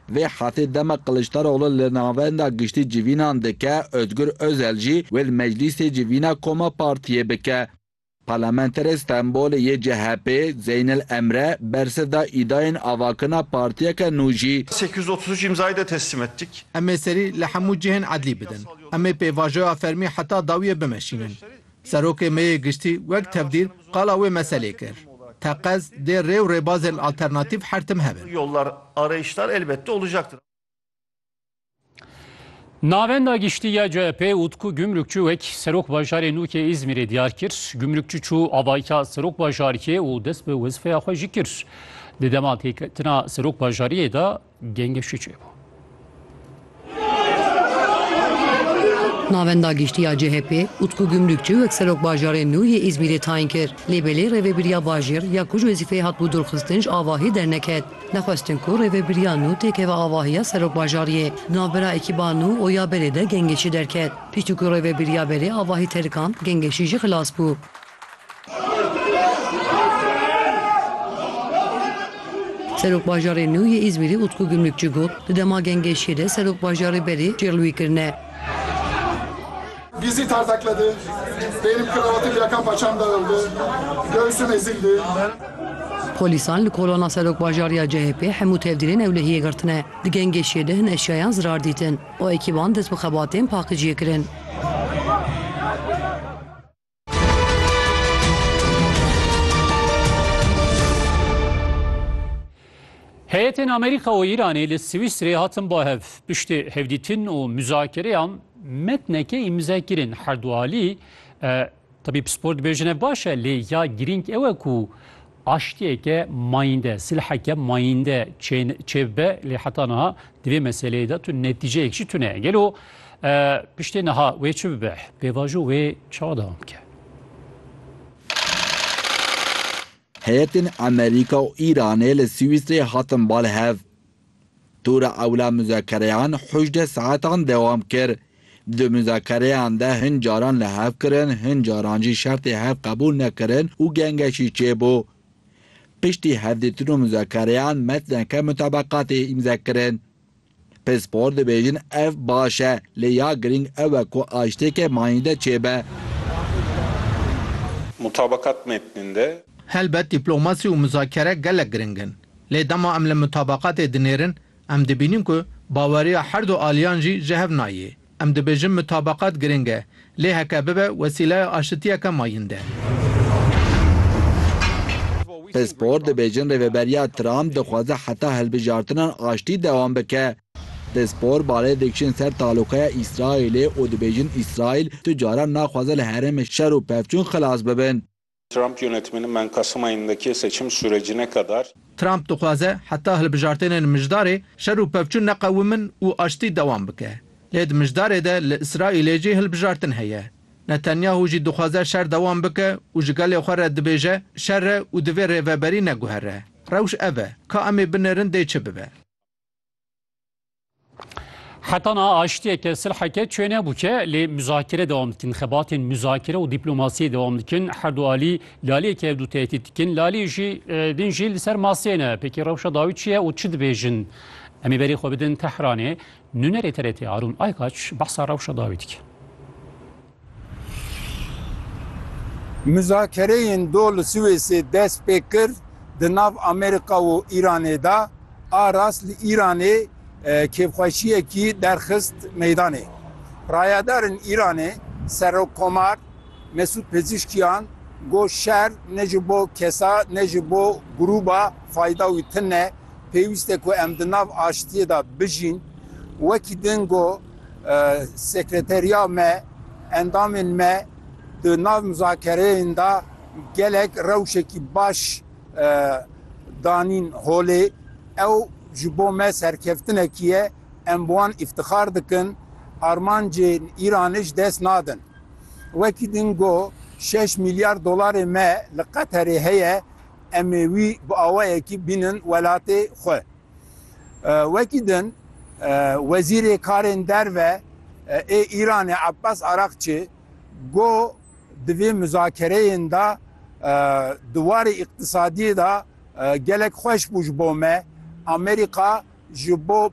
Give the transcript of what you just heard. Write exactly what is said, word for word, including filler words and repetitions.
Vê hatê dema Kılıçdaroğlu li navenda giştî civînan dike, Özgür Özel jî wê li meclîsê civîna Koma Partiyê bike. Parlamenter Stenbolê yê C H P Zeynel Emre berseda îdayên avakina partiyeke nû jî sekiz yüz otuz üç imzayı da teslim ettik. Em ê serî li hemû cihên edlî bidin. Em ê pêvajoya fermî heta dawiyê bimeşînin. Serokê Meyê Giştî wek tevdîr qala wê meselê kir. Teqez dê rê û rêbazên alternatîv her tim hebin. Yollar, arayışlar elbette olacaktır. Navenda giştiya C H P Utku Gümrükçü vek Serok Bajarê Nûkê İzmirê diyar kir. Gümrükçü çû avayka Serok Bajariyê û dest bi wezifeya xwe jî kir. Di dema têketina Serok Bajariyê de gengeşî çêbû. Navenda giştiya C H P, Utku Gümrükçü wek Serok Bajarê Nûyê İzmirê tayin kir. Lêbelê rêveberiya bajêr ya ku ji wezîfeyê hatbû durxistin ji avahî derneket. Nexwestin ku rêveberiya nû têkeve avahiya Serok Bajariyê. Navbera ekîba nû oya berê de gengeşî derket. Piştî ku rêveberiya berê avahî terikan gengeşî jî xilas bû. Serok Bajarê Nûyê İzmirê Utku Gümrükçü got, di dema gengeşî de Serok Bajarê berê çêrlûyî kirine. Bizi tartakladı, benim kravatım yakan paçam dağıldı, göğsüm ezildi. Polisan li kolona Serok Bajariya C H P hemû tevdîrên ewlehiyê girtine. Di gengeşiyê de hin eşyayan zirar dîtin. O ekîban dest bi xebatên paqijiyê kirin. Heyetên Amerika û İranê li Swîsrê hatin bahev. Piştî hevdîtin û müzakereyan metneke imza kirin. Her du alî tabii spor dibêjine baş e lê ya girîng ew e ku aştiyeke mayînde, silheke mayînde çêbe lê heta niha divê meseleyê de tu netîceyek jî tune gelo piştê niha wê çi bibe pêvajo wê çawa dewam bike. Heyetên Amerîka û İranê li Swîsrê hatin balhev. Tura ewla müzakereyan hejde saetan dewam kir. Di müzakereyan de hin caran li hev kirin, hin caran jî şertê hev qebûl nekirin û gengeşî çêbû. Piştî hevdîtin û müzakereyan metneke mutabaqatê imza kirin. Pispor dibêjin ev baş e, lê ya girîng ew e ku aşteke mayînde çêbe. Mutabakat metninde Helbet diplomasî û müzakere gelek giring in. Lê dema em li mutabaqatê dinêrin, em dibînin ku baweriya her du aliyan jî ji hev nayê. Em dibêjin mutabaqat giring e, lê heke bibe wesîleya aşitiyeke mayînde. Pispor dibêjin rêveberiya Trump dixwaze heta hilbijartinan aştî dewam bike. Pispor balê dikişin ser talûkaya İsraîlê û dibêjin İsraîl tu caran naxwaze li herêmê şer û pevçûn xilas bibin. Trump yönetiminin ben Kasım ayındaki seçim sürecine kadar Trump dixwaze heta hilbijartinên mijdarê şer û pevçûn neqewimin û aştî dewam bike. Lê di mijdarê de li İsraîlê jî hilbijartin heye. Netanyahu jî dixwaze şer dewam bike û ji gelê xwe re dibêje şer re û divê rêveberî neguhere. Rewş ev e, ka em ê binêrin dê çi bibe. Hetana aştiyeke silheke çöne buke lê müzakere devam dikin. Xebatên müzakere û diplomasiyê devam dikin. Her du alî laliyeke ev du tehdit dikin. Lalî jî din jî li ser masiyê ne. Pekî rewşa dawî çi ye û çi dibêjin? Em ê berî xwe bidin Tehranê. Nûnerê T R T Arûn Aykaç behsa rewşa dawî dike. Müzakereyên do li Swêsê dest pê kir di nav Amerîka û Îranê da a rast li Îranê kêfxweşiyekî derxist meydanê. Rayadarên Îranê Serok Komar Mesûd Pezişkiyan got şer ne ji bo kesa ne ji bo grûba fayda wî tin ne pêwîst e ku em di nav aştiyê da bijîn wekî din got sekreteriya me endamên me di nav müzakereyên da gelek rewşekî baş danîn holê ew ji bo me serkeftinekî ye em bi wan îftixar dikin armancên Îranê ji dest nadin. Wekî din got şeş milyar dolarê me li Qeterê heye em ê wî bi awayekî bînin welatê xwe. Wekî din wezîrê karên derve ê Îranê Abbas Arakçî got divê müzakereyên da diwarê iqtisadiyê da gelek xweş bû ji bo me. Amerika ji bo